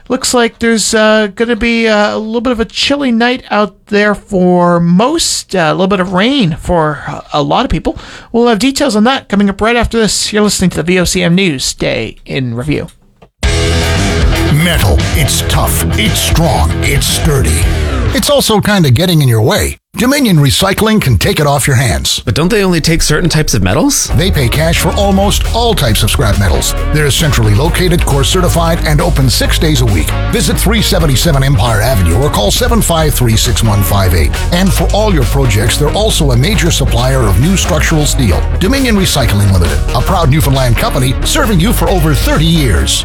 Looks like there's going to be a little bit of a chilly night out there for most, a little bit of rain for a lot of people. We'll have details on that coming up right after this. You're listening to the VOCM News Day in Review. Metal. It's tough. It's strong. It's sturdy. It's also kind of getting in your way. Dominion Recycling can take it off your hands. But don't they only take certain types of metals? They pay cash for almost all types of scrap metals. They're centrally located, core certified, and open 6 days a week. Visit 377 Empire Avenue or call 753-6158. And for all your projects, they're also a major supplier of new structural steel. Dominion Recycling Limited, a proud Newfoundland company serving you for over 30 years.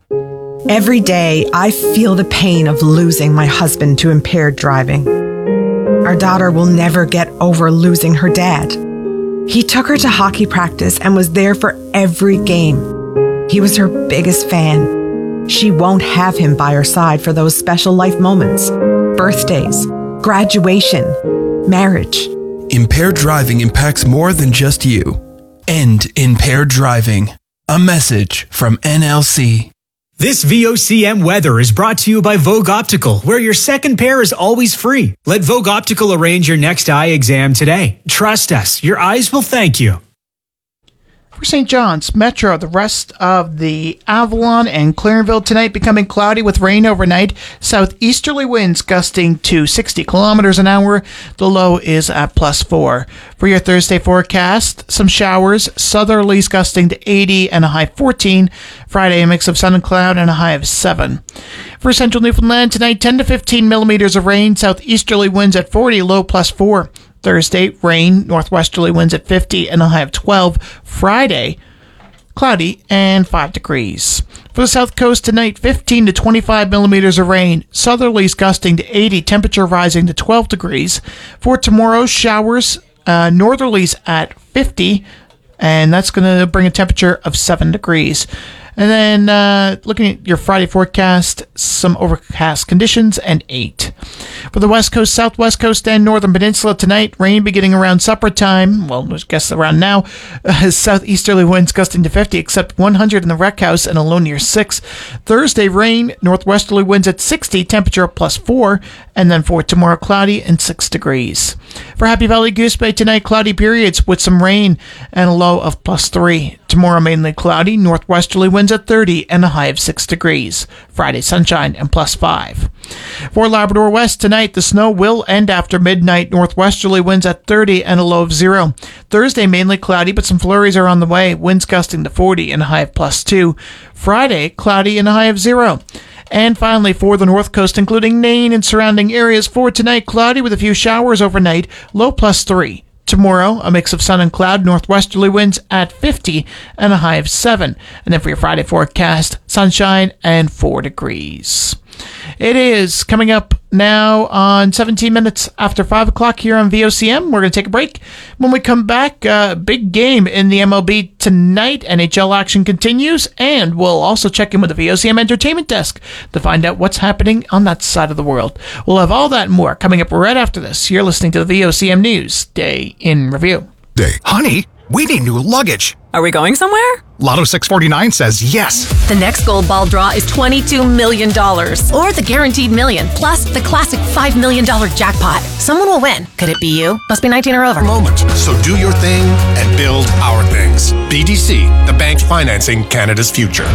Every day, I feel the pain of losing my husband to impaired driving. Our daughter will never get over losing her dad. He took her to hockey practice and was there for every game. He was her biggest fan. She won't have him by her side for those special life moments. Birthdays, graduation, marriage. Impaired driving impacts more than just you. End impaired driving. A message from NLC. This VOCM weather is brought to you by Vogue Optical, where your second pair is always free. Let Vogue Optical arrange your next eye exam today. Trust us, your eyes will thank you. For St. John's, Metro, the rest of the Avalon and Clarenville tonight becoming cloudy with rain overnight. Southeasterly winds gusting to 60 kilometers an hour. The low is at +4. For your Thursday forecast, some showers, southerlies gusting to 80 and a high 14. Friday, a mix of sun and cloud and a high of 7. For central Newfoundland, tonight 10 to 15 millimeters of rain. Southeasterly winds at 40, low +4. Thursday, rain, northwesterly winds at 50 and a high of 12. Friday, cloudy and 5 degrees. For the south coast tonight, 15 to 25 millimeters of rain. Southerlies gusting to 80, temperature rising to 12 degrees. For tomorrow, showers, northerlies at 50, and that's going to bring a temperature of 7 degrees. And then looking at your Friday forecast, some overcast conditions and 8. For the west coast, southwest coast, and northern peninsula tonight, rain beginning around supper time. Well, I guess around now. Southeasterly winds gusting to 50, except 100 in the rec house and a low near 6. Thursday, rain, northwesterly winds at 60, temperature +4. And then for tomorrow, cloudy and 6 degrees. For Happy Valley Goose Bay tonight, cloudy periods with some rain and a low of +3. Tomorrow, mainly cloudy, northwesterly winds at 30 and a high of 6 degrees. Friday, sunshine and +5. For Labrador West tonight, the snow will end after midnight. Northwesterly winds at 30 and a low of 0. Thursday, mainly cloudy, but some flurries are on the way. Winds gusting to 40 and a high of +2. Friday, cloudy and a high of 0. And finally, for the north coast, including Nain and surrounding areas, for tonight, cloudy with a few showers overnight, low +3. Tomorrow, a mix of sun and cloud, northwesterly winds at 50 and a high of 7. And then for your Friday forecast, sunshine and 4 degrees. It is coming up now on 17 minutes after 5 o'clock here on VOCM. We're going to take a break. When we come back, big game in the MLB tonight. NHL action continues, and we'll also check in with the VOCM Entertainment Desk to find out what's happening on that side of the world. We'll have all that and more coming up right after this. You're listening to the VOCM News Day in Review. Honey, we need new luggage. Are we going somewhere? Lotto 649 says yes. The next gold ball draw is $22 million. Or the guaranteed million, plus the classic $5 million jackpot. Someone will win. Could it be you? Must be 19 or over. Moment. So do your thing and build our things. BDC, the bank financing Canada's future.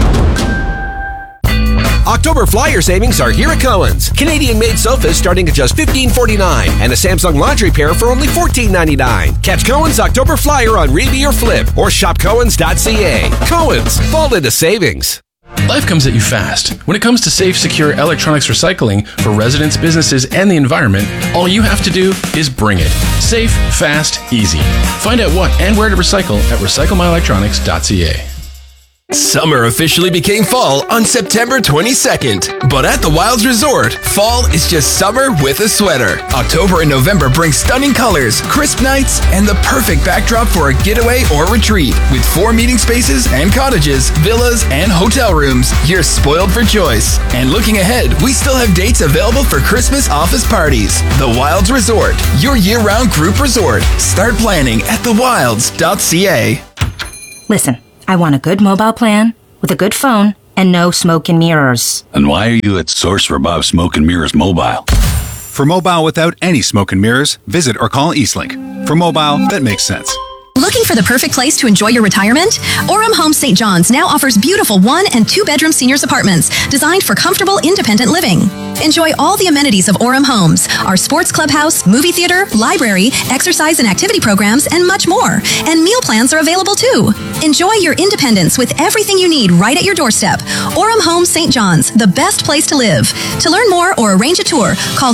October flyer savings are here at Cohen's. Canadian-made sofas starting at just $15.49 and a Samsung laundry pair for only $14.99. Catch Cohen's October flyer on Reeby or Flip or shop Cohen's.ca. Cohen's, fall into savings. Life comes at you fast. When it comes to safe, secure electronics recycling for residents, businesses, and the environment, all you have to do is bring it. Safe, fast, easy. Find out what and where to recycle at recyclemyelectronics.ca. Summer officially became fall on September 22nd. But at the Wilds Resort, fall is just summer with a sweater. October and November bring stunning colors, crisp nights, and the perfect backdrop for a getaway or retreat. With 4 meeting spaces and cottages, villas, and hotel rooms, you're spoiled for choice. And looking ahead, we still have dates available for Christmas office parties. The Wilds Resort, your year-round group resort. Start planning at thewilds.ca. Listen, I want a good mobile plan with a good phone and no smoke and mirrors. And why are you at Source for Bob Smoke and Mirrors Mobile? For mobile without any smoke and mirrors, visit or call Eastlink. For mobile, that makes sense. Looking for the perfect place to enjoy your retirement? Orem Homes St. John's now offers beautiful 1- and 2-bedroom seniors apartments designed for comfortable, independent living. Enjoy all the amenities of Orem Homes, our sports clubhouse, movie theater, library, exercise and activity programs, and much more. And meal plans are available too. Enjoy your independence with everything you need right at your doorstep. Orem Homes St. John's, the best place to live. To learn more or arrange a tour, call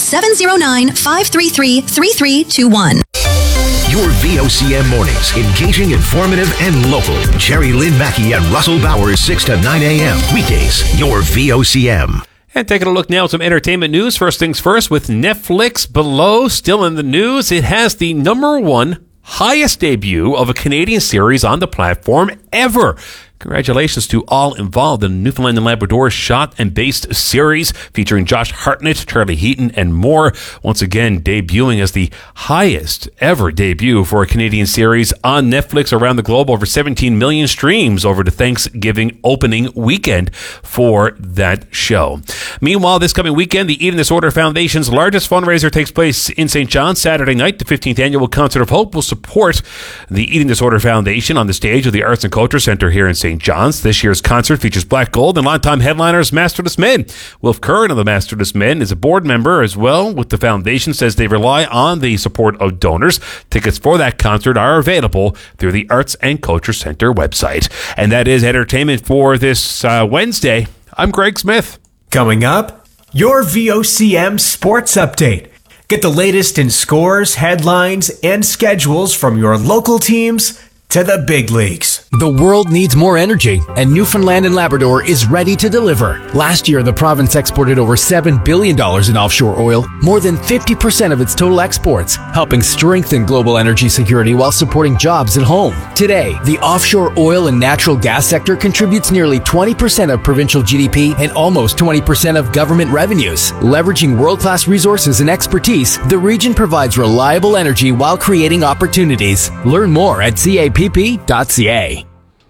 709-533-3321. Your VOCM mornings, engaging, informative, and local. Jerry Lynn Mackey and Russell Bowers, 6 to 9 a.m. Weekdays, your VOCM. And taking a look now at some entertainment news. First things first, with Netflix below, still in the news, it has the #1 highest debut of a Canadian series on the platform ever. Congratulations to all involved in the Newfoundland and Labrador shot and based series featuring Josh Hartnett, Charlie Heaton, and more. Once again, debuting as the highest ever debut for a Canadian series on Netflix around the globe. Over 17 million streams over the Thanksgiving opening weekend for that show. Meanwhile, this coming weekend, the Eating Disorder Foundation's largest fundraiser takes place in St. John's Saturday night. The 15th Annual Concert of Hope will support the Eating Disorder Foundation on the stage of the Arts and Culture Center here in St. John's. This year's concert features Black Gold and longtime headliners Masterless Men. Wilf Curran of the Masterless Men is a board member as well with the foundation, says they rely on the support of donors. Tickets for that concert are available through the Arts and Culture Center website. And that is entertainment for this Wednesday. I'm Greg Smith. Coming up, your VOCM Sports Update. Get the latest in scores, headlines, and schedules from your local teams to the big leagues. The world needs more energy, and Newfoundland and Labrador is ready to deliver. Last year, the province exported over $7 billion in offshore oil, more than 50% of its total exports, helping strengthen global energy security while supporting jobs at home. Today, the offshore oil and natural gas sector contributes nearly 20% of provincial GDP and almost 20% of government revenues. Leveraging world-class resources and expertise, the region provides reliable energy while creating opportunities. Learn more at capp.ca.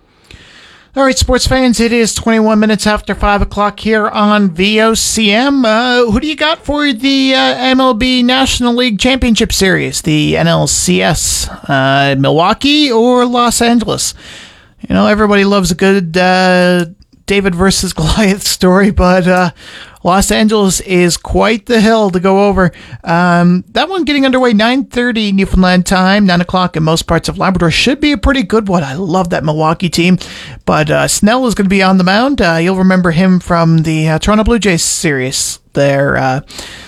All right, sports fans, it is 21 minutes after 5 o'clock here on VOCM. Who do you got for the MLB National League Championship Series, the NLCS? Milwaukee or Los Angeles? You know, everybody loves a good David versus Goliath story, but Los Angeles is quite the hill to go over. That one getting underway 9:30 Newfoundland time, 9 o'clock in most parts of Labrador. Should be a pretty good one. I love that Milwaukee team. But Snell is going to be on the mound. You'll remember him from the Toronto Blue Jays series there.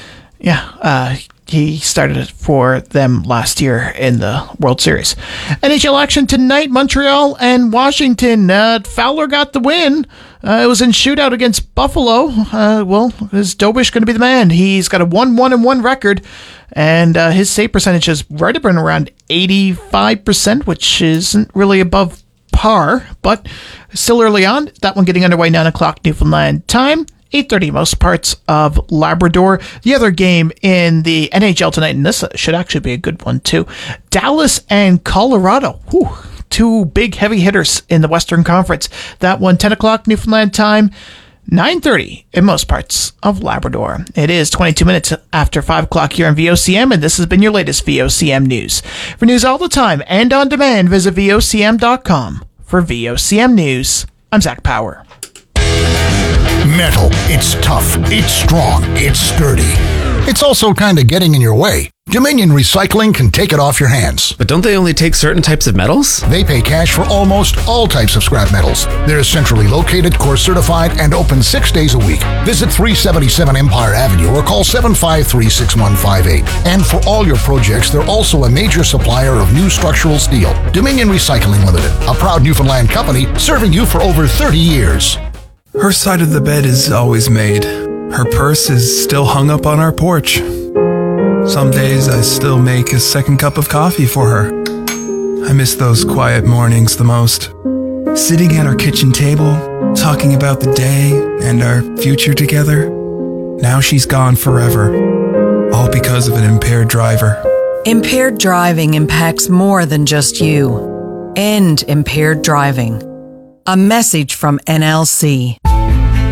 He started it for them last year in the World Series. NHL action tonight, Montreal and Washington. Fowler got the win. It was in shootout against Buffalo. Is Dobish going to be the man? He's got a 1-1-1 record, and his save percentage is right up around 85%, which isn't really above par, but still early on. That one getting underway 9 o'clock Newfoundland time. 8:30 most parts of Labrador. The other game in the NHL tonight, and this should actually be a good one too, Dallas and Colorado. Whew, two big heavy hitters in the Western Conference. That one 10 o'clock Newfoundland time, 9:30 in most parts of Labrador. It is 22 minutes after 5 o'clock here on VOCM, and this has been your latest VOCM news. For news all the time and on demand, visit VOCM.com. For VOCM News, I'm Zach Power. Metal. It's tough. It's strong. It's sturdy. It's also kind of getting in your way. Dominion Recycling can take it off your hands. But don't they only take certain types of metals? They pay cash for almost all types of scrap metals. They're centrally located, course certified, and open 6 days a week. Visit 377 Empire Avenue or call 753-6158. And for all your projects, they're also a major supplier of new structural steel. Dominion Recycling Limited, a proud Newfoundland company serving you for over 30 years. Her side of the bed is always made. Her purse is still hung up on our porch. Some days I still make a second cup of coffee for her. I miss those quiet mornings the most. Sitting at our kitchen table, talking about the day and our future together. Now she's gone forever. All because of an impaired driver. Impaired driving impacts more than just you. End impaired driving. A message from NLC.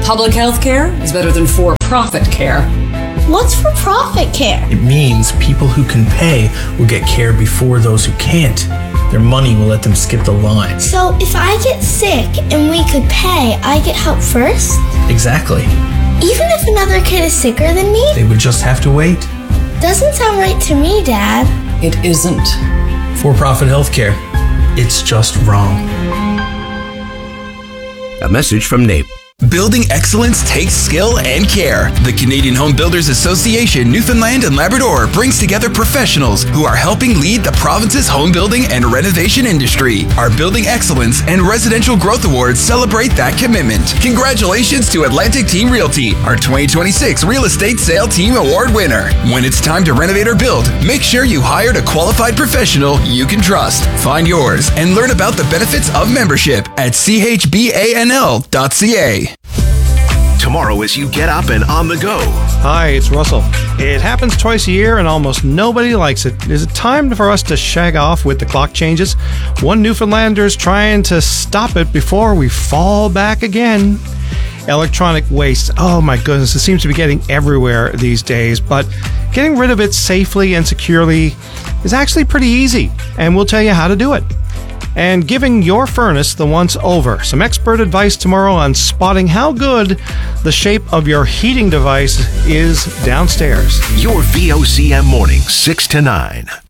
Public health care is better than for-profit care. What's for-profit care? It means people who can pay will get care before those who can't. Their money will let them skip the line. So if I get sick and we could pay, I get help first? Exactly. Even if another kid is sicker than me? They would just have to wait. Doesn't sound right to me, Dad. It isn't. For-profit healthcare. It's just wrong. A message from NAPE. Building excellence takes skill and care. The Canadian Home Builders Association, Newfoundland and Labrador brings together professionals who are helping lead the province's home building and renovation industry. Our Building Excellence and Residential Growth Awards celebrate that commitment. Congratulations to Atlantic Team Realty, our 2026 Real Estate Sale Team Award winner. When it's time to renovate or build, make sure you hired a qualified professional you can trust. Find yours and learn about the benefits of membership at chbanl.ca. Tomorrow as you get up and on the go. Hi, it's Russell. It happens twice a year and almost nobody likes it. Is it time for us to shag off with the clock changes? One Newfoundlander's trying to stop it before we fall back again. Electronic waste. Oh my goodness, it seems to be getting everywhere these days, but getting rid of it safely and securely is actually pretty easy, and we'll tell you how to do it. And giving your furnace the once over. Some expert advice tomorrow on spotting how good the shape of your heating device is downstairs. Your VOCM morning, 6 to 9.